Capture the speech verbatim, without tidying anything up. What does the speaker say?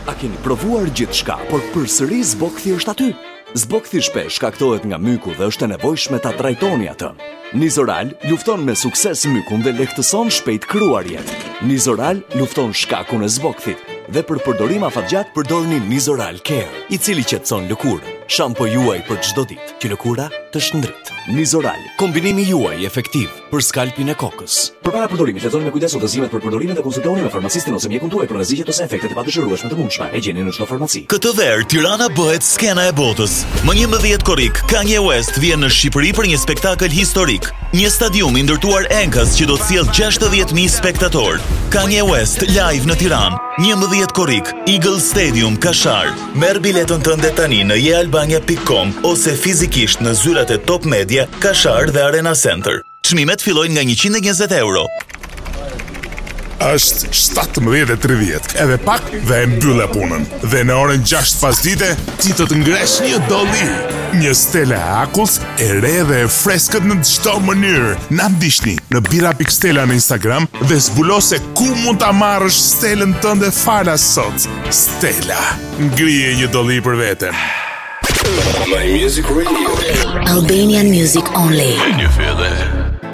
A keni provuar gjithçka, por përsëri zbokthi është aty? Zbokthi shpesh shkaktohet nga myku dhe është e nevojshme ta trajtoni atë. Nizoral lufton me sukses mykun dhe lehtëson shpejt kryarjet. Nizoral lufton shkakun e zbokthit dhe për përdorim afatgjat përdorni Nizoral Care, i cili qetëson lëkurën. Shampo juaj për çdo ditë, që lëkura të shndrit. Nizoral, kombinimi juaj efektiv për skalpin e kokës. Përpara përdorimit, lexoni me kujdes udhëzimet për përdorimin dhe konsultoni me farmacistin ose mjekun tuaj për rreziqet ose efektet e padëshirueshme të mundshme. E gjeni në çdo farmaci. Këtë verë Tirana bëhet skena e botës. Më njëmbëdhjetë korrik, Kanye West vjen në Shqipëri për një spektakël historik. Një stadium i ndërtuar enkas që do të sjellë gjashtëdhjetë mijë spektatorë. Kanye West live në Tiranë. njëmbëdhjetë korrik, Eagle Stadium, Kashar. Merr biletën tënde tani në jealbania pikë com ose fizikisht në zyrat e Top Media, Kashar dhe Arena Center. Çmimet fillojnë nga njëqind e njëzet euro. Është shtatëmbëdhjetë e tridhjetë, edhe pak dhe e mbyllë punën. Dhe në orën gjashtë pasdite, ti të të ngresh një dolli. Një stele e akullës, e re dhe e freskët në çdo mënyrë. Na ndiqni në bira pikë stela në Instagram dhe zbulo se ku mund ta marrësh stelën tënde falas sot. Stela, ngrije një dolli për veten. My Music Radio. Albanian music only. Can you feel that?